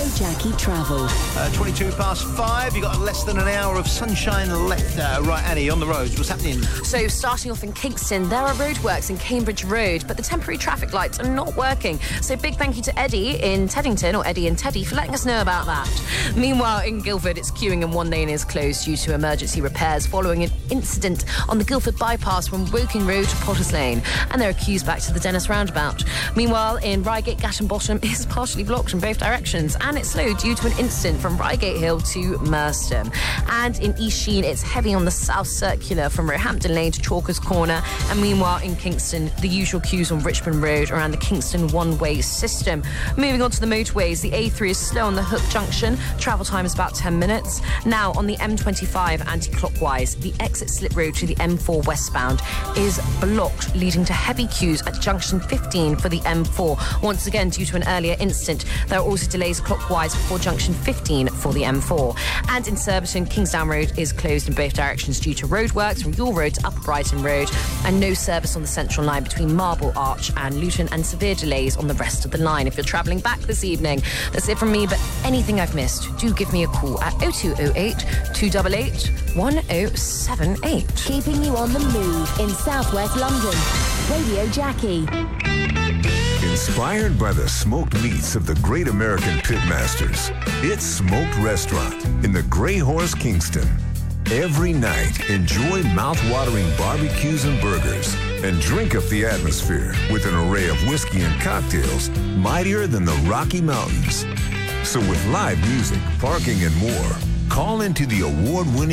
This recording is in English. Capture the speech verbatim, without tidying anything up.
Jackie Travel. Uh, twenty-two past five, you've got less than an hour of sunshine left. Uh, right, Annie, on the roads, what's happening? So, starting off in Kingston, there are roadworks in Cambridge Road, but the temporary traffic lights are not working. So, big thank you to Eddie in Teddington, or Eddie and Teddy, for letting us know about that. Meanwhile, in Guildford, it's queuing and one lane is closed due to emergency repairs following an incident on the Guildford bypass from Woking Road to Potters Lane. And there are queues back to the Dennis roundabout. Meanwhile, in Reigate, Gatton Bottom is partially blocked in both directions, and it's slow due to an incident from Reigate Hill to Merstham. And in East Sheen, it's heavy on the South Circular from Roehampton Lane to Chalkers Corner. And meanwhile, in Kingston, the usual queues on Richmond Road around the Kingston one-way system. Moving on to the motorways, the A three is slow on the Hook Junction. Travel time is about ten minutes. Now, on the M twenty-five anti-clockwise, the exit slip road to the M four westbound is blocked, leading to heavy queues at junction fifteen for the M four. Once again, due to an earlier incident, there are also delays clockwise before junction fifteen for the M four. And in Surbiton, Kingsdown Road is closed in both directions due to roadworks from Yule Road to Upper Brighton Road, and no service on the Central Line between Marble Arch and Luton, and severe delays on the rest of the line if you're travelling back this evening. That's it from me, but anything I've missed, do give me a call at oh two oh eight, two eight eight, one oh seven eight. Keeping you on the move in southwest London. Radio Jackie. Inspired by the smoked meats of the great American pitmasters, it's Smoked Restaurant in the Grey Horse, Kingston. Every night, enjoy mouth-watering barbecues and burgers, and drink up the atmosphere with an array of whiskey and cocktails mightier than the Rocky Mountains. So with live music, parking, and more, call into the award-winning